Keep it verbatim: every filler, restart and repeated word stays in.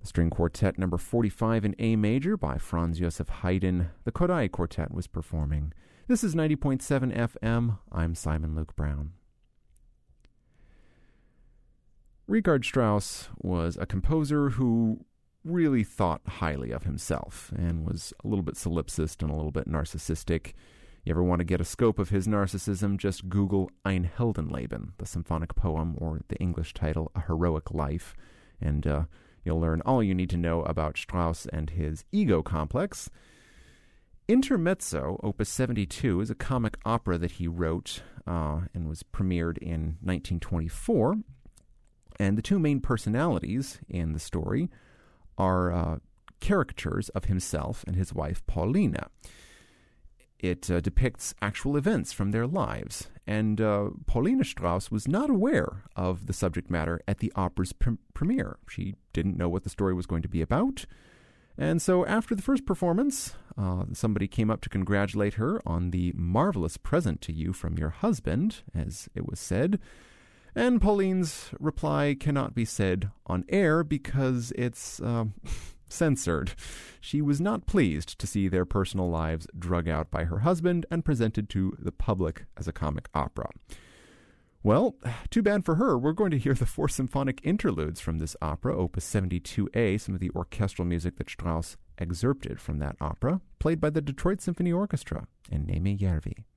String Quartet number forty-five in A major by Franz Josef Haydn. The Kodály Quartet was performing. This is ninety point seven F M. I'm Simon Luke Brown. Richard Strauss was a composer who really thought highly of himself and was a little bit solipsist and a little bit narcissistic. You ever want to get a scope of his narcissism, just Google Ein Heldenleben, the symphonic poem, or the English title, A Heroic Life, and uh, you'll learn all you need to know about Strauss and his ego complex. Intermezzo, Opus seventy-two, is a comic opera that he wrote uh, and was premiered in nineteen twenty-four. And the two main personalities in the story are uh, caricatures of himself and his wife, Paulina. It uh, depicts actual events from their lives, and uh, Paulina Strauss was not aware of the subject matter at the opera's pre- premiere. She didn't know what the story was going to be about, and so after the first performance, uh, somebody came up to congratulate her on the marvelous present to you from your husband, as it was said, and Pauline's reply cannot be said on air because it's uh, censored. She was not pleased to see their personal lives drug out by her husband and presented to the public as a comic opera. Well, too bad for her. We're going to hear the four symphonic interludes from this opera, Opus seventy-two A, some of the orchestral music that Strauss excerpted from that opera, played by the Detroit Symphony Orchestra and Németh Järvi.